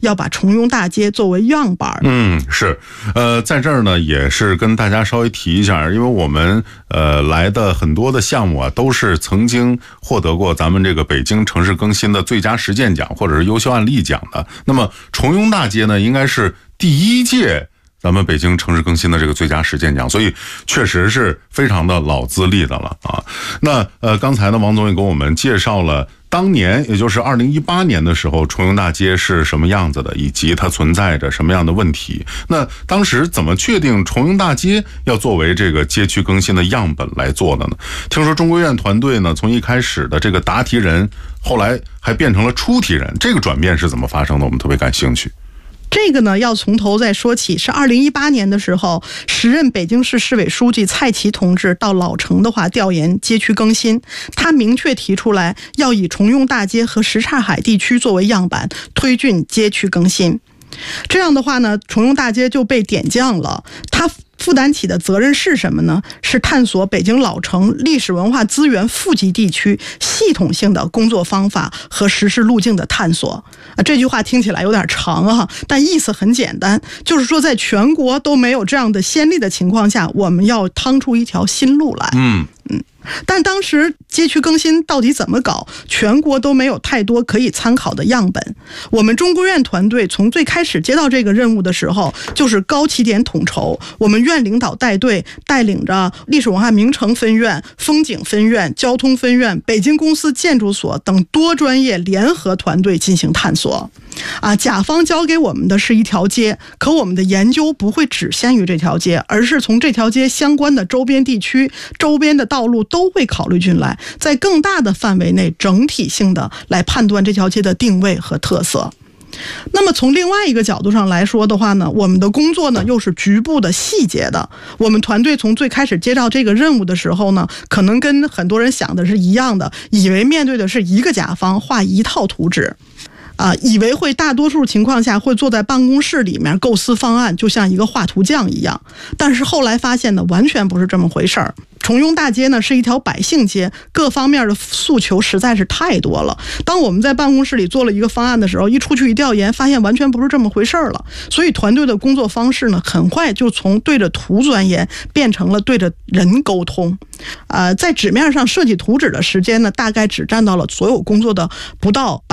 要把重庸大街作为样板。 是，在这儿呢也是跟大家稍微提一下，因为我们来的很多的项目啊，都是曾经获得过咱们这个北京城市更新的最佳实践奖或者是优秀案例奖的。那么重庸大街呢，应该是第1届咱们北京城市更新的这个最佳实践奖，所以确实是非常的老资历的了啊。那刚才呢，王总也给我们介绍了当年，也就是2018年的时候，重庸大街是什么样子的，以及它存在着什么样的问题。那当时怎么确定重庸大街要作为这个街区更新的样本来做的呢？听说中国院团队呢，从一开始的这个答题人，后来还变成了出题人，这个转变是怎么发生的？我们特别感兴趣。 这个呢，要从头再说起。是2018年的时候，时任北京市市委书记蔡奇同志到老城的话调研街区更新，他明确提出来要以重庸大街和什刹海地区作为样板，推进街区更新。这样的话呢，重庸大街就被点将了。他负担起的责任是什么呢？是探索北京老城历史文化资源富集地区系统性的工作方法和实施路径的探索。这句话听起来有点长啊，但意思很简单，就是说在全国都没有这样的先例的情况下，我们要趟出一条新路来。但当时街区更新到底怎么搞，全国都没有太多可以参考的样本。我们中国院团队从最开始接到这个任务的时候，就是高起点统筹，我们院领导带队，带领着历史文化名城分院、风景分院、交通分院、北京公司建筑所等多专业联合团队进行探索。甲方交给我们的是一条街，可我们的研究不会只限于这条街，而是从这条街相关的周边地区、周边的道路都会考虑进来，在更大的范围内整体性的来判断这条街的定位和特色。那么从另外一个角度上来说的话呢，我们的工作呢又是局部的细节的。我们团队从最开始接到这个任务的时候呢，可能跟很多人想的是一样的，以为面对的是一个甲方画一套图纸。以为会大多数情况下会坐在办公室里面构思方案，就像一个画图匠一样。但是后来发现呢，完全不是这么回事儿。重庸大街呢是一条百姓街，各方面的诉求实在是太多了。当我们在办公室里做了一个方案的时候，一出去一调研，发现完全不是这么回事儿了。所以团队的工作方式呢，很快就从对着图钻研变成了对着人沟通。在纸面上设计图纸的时间呢，大概只占到了所有工作的不到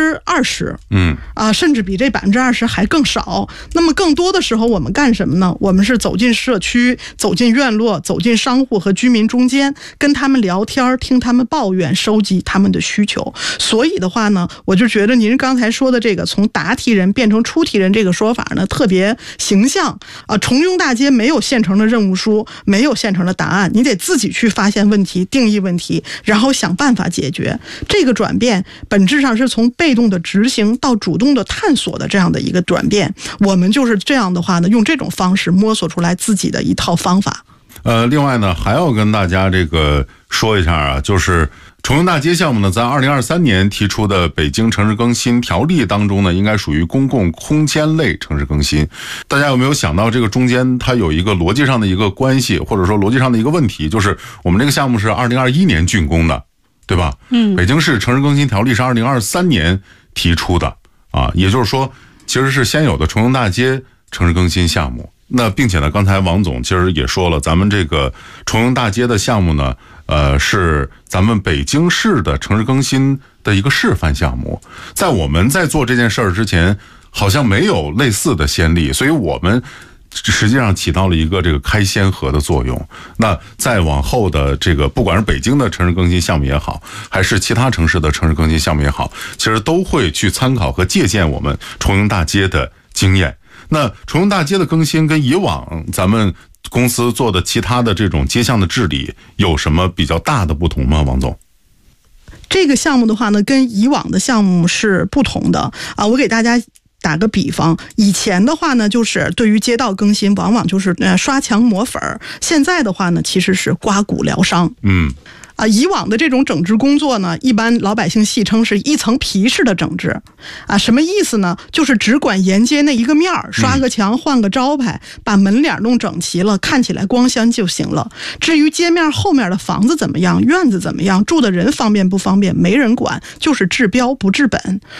20%，甚至比这20%还更少。那么更多的时候我们干什么呢？我们是走进社区，走进院落，走进商户和居民中间，跟他们聊天，听他们抱怨，收集他们的需求。所以的话呢，我就觉得您刚才说的这个从答题人变成出题人这个说法呢，特别形象。重庸大街没有现成的任务书，没有现成的答案，你得自己去发现问题，定义问题，然后想办法解决。这个转变本质上是从被动的执行到主动的探索的这样的一个转变。我们就是这样的话呢，用这种方式摸索出来自己的一套方法。 另外呢，还要跟大家这个说一下啊，就是重庸大街项目呢，在2023年提出的北京城市更新条例当中呢，应该属于公共空间类城市更新。大家有没有想到这个中间它有一个逻辑上的一个关系，或者说逻辑上的一个问题，就是我们这个项目是2021年竣工的，对吧？北京市城市更新条例是2023年提出的啊，也就是说，其实是先有的重庸大街城市更新项目。那并且呢，刚才王总其实也说了，咱们这个重庸大街的项目呢，是咱们北京市的城市更新的一个示范项目。在我们在做这件事儿之前，好像没有类似的先例，所以我们实际上起到了一个这个开先河的作用。那再往后的这个，不管是北京的城市更新项目也好，还是其他城市的城市更新项目也好，其实都会去参考和借鉴我们重庸大街的经验。那重庸大街的更新跟以往咱们公司做的其他的这种街巷的治理有什么比较大的不同吗？王总？ 这个项目的话呢，跟以往的项目是不同的啊。我给大家打个比方，以前的话呢，就是对于街道更新，往往就是刷墙抹粉儿；现在的话呢，其实是刮骨疗伤。以往的这种整治工作呢，一般老百姓戏称是一层皮式的整治。什么意思呢？就是只管沿街那一个面儿，刷个墙，换个招牌，把门脸弄整齐了，看起来光鲜就行了。至于街面后面的房子怎么样，院子怎么样，住的人方便不方便，没人管，就是治标不治本。